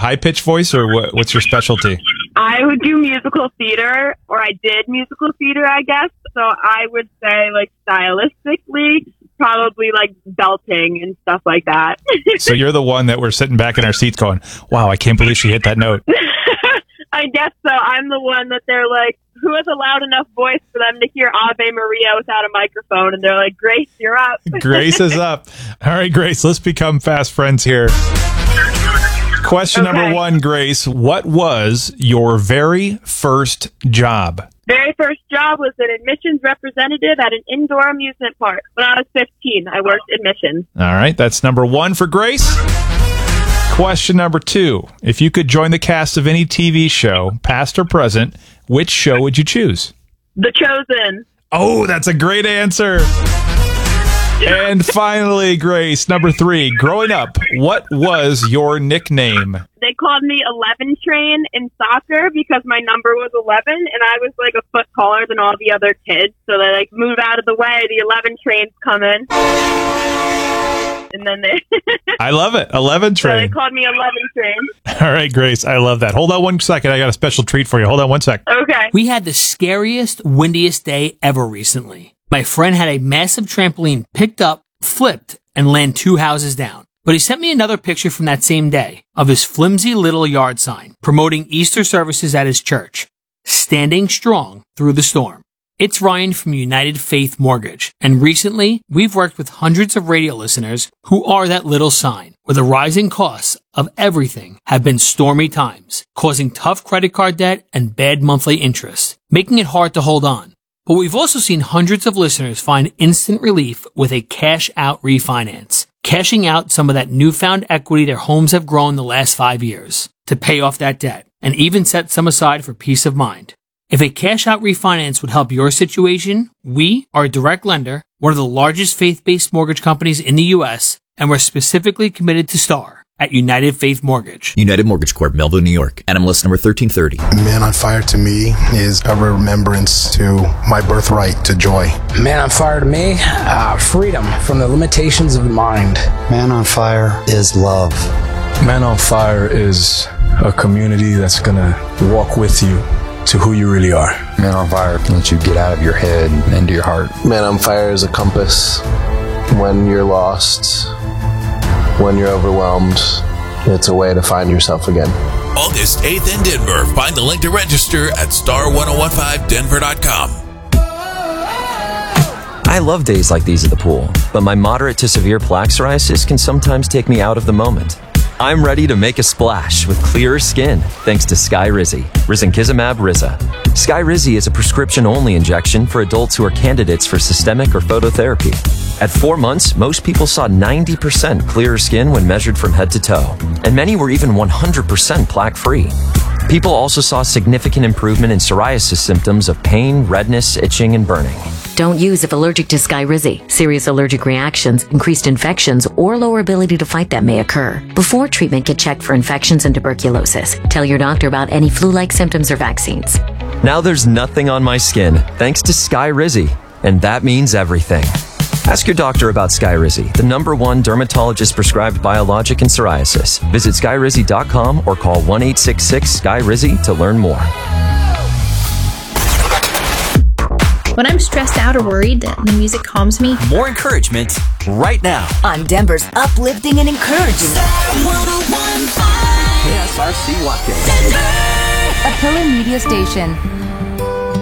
high-pitched voice, or what's your specialty? I would do musical theater, or I did musical theater, I guess. So I would say, like, stylistically, probably like belting and stuff like that. So you're the one that we're sitting back in our seats going, wow, I can't believe she hit that note. I guess so. I'm the one that they're like, who has a loud enough voice for them to hear Ave Maria without a microphone? And they're like, Grace, you're up. Grace is up. All right, Grace, let's become fast friends here. Question number 1, Grace. What was your very first job? Very first job was an admissions representative at an indoor amusement park. When I was 15, I worked admissions. All right, that's number 1 for Grace. Question number 2. If you could join the cast of any TV show, past or present, which show would you choose? The Chosen. Oh, that's a great answer. And finally, Grace, number 3. Growing up, what was your nickname? They called me 11 Train in soccer because my number was 11, and I was like a foot taller than all the other kids. So they like, move out of the way. The 11 Train's coming. And then they... I love it. 11 Train. So they called me 11 Train. All right, Grace. I love that. Hold on 1 second. I got a special treat for you. Hold on 1 sec. Okay. We had the scariest, windiest day ever recently. My friend had a massive trampoline picked up, flipped, and land 2 houses down. But he sent me another picture from that same day of his flimsy little yard sign promoting Easter services at his church, standing strong through the storm. It's Ryan from United Faith Mortgage, and recently we've worked with hundreds of radio listeners who are that little sign, where the rising costs of everything have been stormy times, causing tough credit card debt and bad monthly interest, making it hard to hold on. But we've also seen hundreds of listeners find instant relief with a cash-out refinance, cashing out some of that newfound equity their homes have grown the last 5 years to pay off that debt, and even set some aside for peace of mind. If a cash-out refinance would help your situation, we are a direct lender, one of the largest faith-based mortgage companies in the U.S., and we're specifically committed to STAR at United Faith Mortgage. United Mortgage Corp, Melville, New York. NMLS number 1330. Man on Fire to me is a remembrance to my birthright to joy. Man on Fire to me, freedom from the limitations of the mind. Man on Fire is love. Man on Fire is a community that's going to walk with you to who you really are. Man on Fire lets you get out of your head and into your heart. Man on Fire is a compass when you're lost, when you're overwhelmed. It's a way to find yourself again. August 8th in Denver. Find the link to register at star1015denver.com. I love days like these at the pool, but my moderate to severe plaque psoriasis can sometimes take me out of the moment. I'm ready to make a splash with clearer skin thanks to Skyrizi, risankizumab Riza. Skyrizi is a prescription-only injection for adults who are candidates for systemic or phototherapy. At 4 months, most people saw 90% clearer skin when measured from head to toe, and many were even 100% plaque-free. People also saw significant improvement in psoriasis symptoms of pain, redness, itching, and burning. Don't use if allergic to Skyrizi. Serious allergic reactions, increased infections, or lower ability to fight them may occur. Before treatment, get checked for infections and tuberculosis. Tell your doctor about any flu-like symptoms or vaccines. Now there's nothing on my skin thanks to Skyrizi, and that means everything. Ask your doctor about Skyrizi, the #1 dermatologist-prescribed biologic in psoriasis. Visit Skyrizi.com or call 1-866-SKY-RIZI to learn more. When I'm stressed out or worried, the music calms me. More encouragement right now on Denver's uplifting and encouraging. KSRC Watkins. A Pillar Media station.